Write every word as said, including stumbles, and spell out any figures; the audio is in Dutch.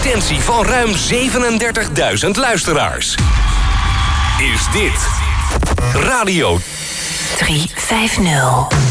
advertentie van ruim zevenendertigduizend luisteraars. Is dit Radio drie vijftig.